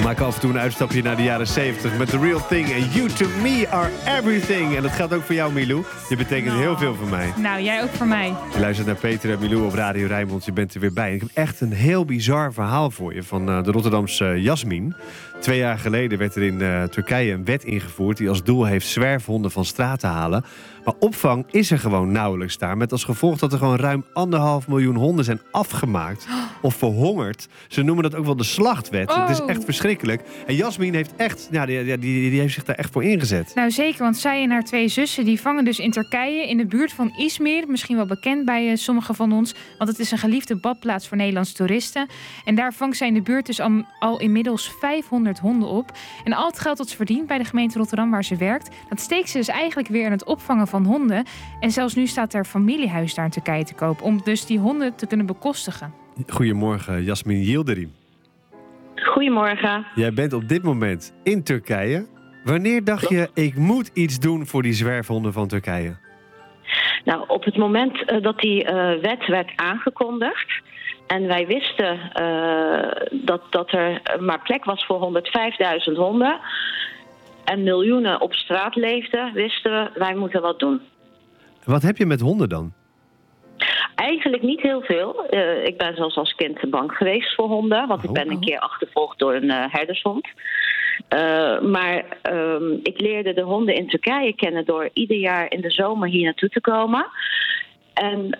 Maak af en toe een uitstapje naar de jaren 70 met The Real Thing en You To Me Are Everything. En dat geldt ook voor jou, Milou. Je betekent heel veel voor mij. Nou, jij ook voor mij. Je luistert naar Peter en Milou op Radio Rijnmond. Je bent er weer bij. En ik heb echt een heel bizar verhaal voor je van de Rotterdamse Jasmin. 2 jaar geleden werd er in Turkije een wet ingevoerd die als doel heeft zwerfhonden van straat te halen. Maar opvang is er gewoon nauwelijks daar. Met als gevolg dat er gewoon ruim 1,5 miljoen honden zijn afgemaakt of verhongerd. Ze noemen dat ook wel de slachtwet. Het is echt verschrikkelijk. En Jasmin heeft echt, die heeft zich daar echt voor ingezet. Nou zeker, want zij en haar 2 zussen die vangen dus in Turkije in de buurt van Izmir. Misschien wel bekend bij sommigen van ons. Want het is een geliefde badplaats voor Nederlandse toeristen. En daar vangt zij in de buurt dus al inmiddels 500 honden op. En al het geld dat ze verdient bij de gemeente Rotterdam waar ze werkt, dat steekt ze dus eigenlijk weer in het opvangen van honden. En zelfs nu staat er familiehuis daar in Turkije te koop. Om dus die honden te kunnen bekostigen. Goedemorgen, Jasmin Yildirim. Goedemorgen. Jij bent op dit moment in Turkije. Wanneer dacht je, ik moet iets doen voor die zwerfhonden van Turkije? Nou, op het moment dat die wet werd aangekondigd en wij wisten dat er maar plek was voor 105.000 honden en miljoenen op straat leefden, wisten we, wij moeten wat doen. Wat heb je met honden dan? Eigenlijk niet heel veel. Ik ben zelfs als kind bang geweest voor honden, want ik ben een keer achtervolgd door een herdershond. Maar ik leerde de honden in Turkije kennen door ieder jaar in de zomer hier naartoe te komen. En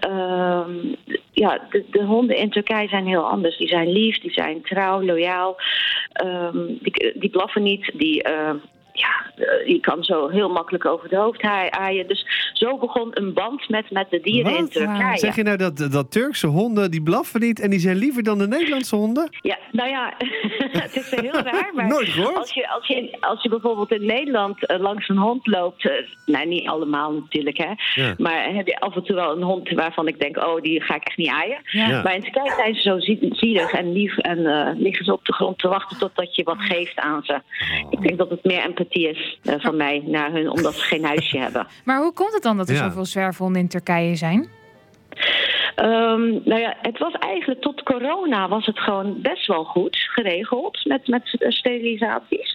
de honden in Turkije zijn heel anders. Die zijn lief, die zijn trouw, loyaal. Die blaffen niet, je kan zo heel makkelijk over de hoofd haaien. Dus zo begon een band met de dieren in Turkije. Zeg je nou dat Turkse honden, die blaffen niet en die zijn liever dan de Nederlandse honden? Ja, nou ja, het is heel raar. Maar nooit gehoord. Als je bijvoorbeeld in Nederland langs een hond loopt, niet allemaal natuurlijk, hè. Ja. Maar heb je af en toe wel een hond waarvan ik denk, die ga ik echt niet aaien. Ja. Maar in Turkije zijn ze zo zielig en lief en liggen ze op de grond te wachten totdat je wat geeft aan ze. Ik denk dat het meer empathie is van mij naar hun, omdat ze geen huisje hebben. Maar hoe komt het dan dat er zoveel zwerfhonden in Turkije zijn? Het was eigenlijk tot corona was het gewoon best wel goed geregeld met sterilisaties.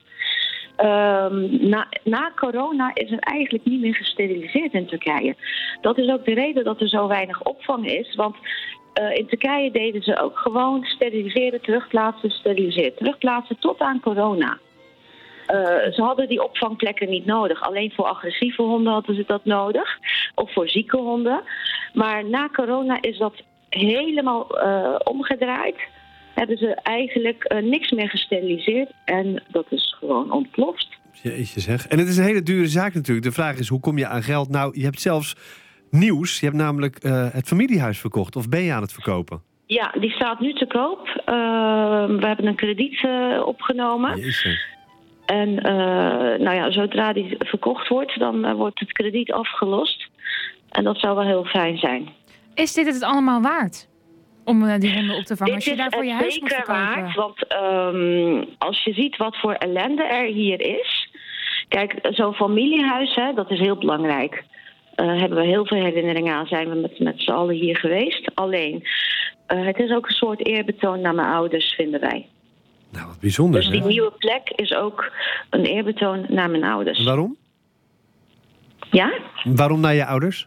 Na corona is er eigenlijk niet meer gesteriliseerd in Turkije. Dat is ook de reden dat er zo weinig opvang is, want in Turkije deden ze ook gewoon steriliseren, terugplaatsen tot aan corona. Ze hadden die opvangplekken niet nodig. Alleen voor agressieve honden hadden ze dat nodig. Of voor zieke honden. Maar na corona is dat helemaal omgedraaid. Hebben ze eigenlijk niks meer gesteriliseerd. En dat is gewoon ontploft. Jeetje zeg. En het is een hele dure zaak natuurlijk. De vraag is, hoe kom je aan geld? Nou, je hebt zelfs nieuws. Je hebt namelijk het familiehuis verkocht. Of ben je aan het verkopen? Ja, die staat nu te koop. We hebben een krediet opgenomen. Jezus. En zodra die verkocht wordt, dan wordt het krediet afgelost. En dat zou wel heel fijn zijn. Is dit het allemaal waard? Om die honden op te vangen? Als je daarvoor je huis moet verkopen? Waard, want als je ziet wat voor ellende er hier is. Kijk, zo'n familiehuis, dat is heel belangrijk. Hebben we heel veel herinneringen aan. Zijn we met z'n allen hier geweest. Alleen, het is ook een soort eerbetoon naar mijn ouders, vinden wij. Nou, wat bijzonder. Dus die nieuwe plek is ook een eerbetoon naar mijn ouders. Waarom? Ja? Waarom naar je ouders?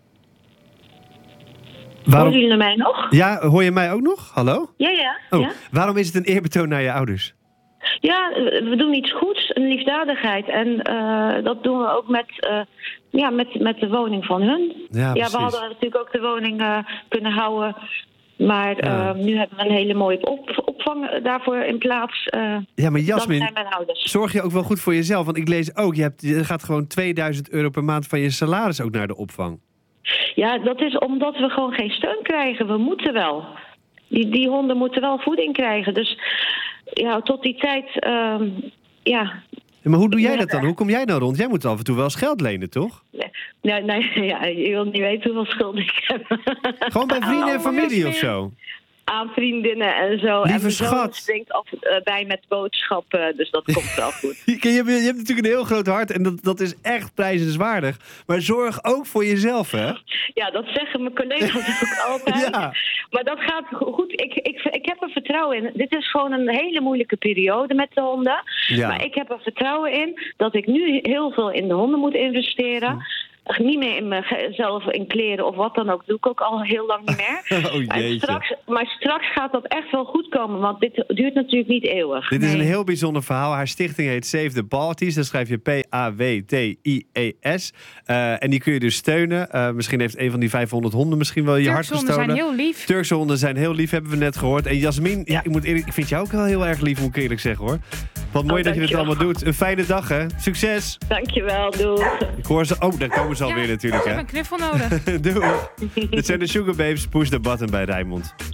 Horen jullie mij nog? Ja, hoor je mij ook nog? Hallo? Ja. Oh, ja. Waarom is het een eerbetoon naar je ouders? Ja, we doen iets goeds, een liefdadigheid. En dat doen we ook met de woning van hun. Ja, we hadden natuurlijk ook de woning kunnen houden. Maar nu hebben we een hele mooie opvang daarvoor in plaats. Maar Jasmin, zijn mijn ouders. Zorg je ook wel goed voor jezelf? Want ik lees ook, je gaat gewoon €2000 per maand van je salaris ook naar de opvang. Ja, dat is omdat we gewoon geen steun krijgen. We moeten wel. Die honden moeten wel voeding krijgen. Dus tot die tijd, Maar hoe doe jij dat dan? Hoe kom jij nou rond? Jij moet af en toe wel eens geld lenen, toch? Nee, je wil niet weten hoeveel schulden ik heb. Gewoon bij vrienden en familie of zo? aan vriendinnen en zo. Lieve en mijn zoon schat. springt af bij met boodschappen, dus dat komt wel goed. Je hebt natuurlijk een heel groot hart en dat is echt prijzenswaardig. Maar zorg ook voor jezelf, hè? Ja, dat zeggen mijn collega's ook altijd. Ja. Maar dat gaat goed. Ik heb er vertrouwen in. Dit is gewoon een hele moeilijke periode met de honden. Ja. Maar ik heb er vertrouwen in dat ik nu heel veel in de honden moet investeren. Niet meer in mezelf in kleren of wat dan ook. Doe ik ook al heel lang niet meer. Oh, jeetje. Maar straks gaat dat echt wel goed komen. Want dit duurt natuurlijk niet eeuwig. Dit is een heel bijzonder verhaal. Haar stichting heet Save the Balties. Dan schrijf je Pawties. En die kun je dus steunen. Misschien heeft een van die 500 honden misschien wel je hart Turkse gestolen. honden zijn heel lief. Turkse honden zijn heel lief, hebben we net gehoord. En Jasmin, ja, ik vind jou ook wel heel erg lief, moet ik eerlijk zeggen, hoor. Wat mooi dat je dit dankjewel. allemaal doet. Een fijne dag, hè. Succes. Dankjewel, doei. Ik hoor ze... Oh, daar komen ze alweer natuurlijk, Ik heb hè. een knuffel nodig. Doei. Dit zijn de Sugar Babes. Push the button bij Rijnmond.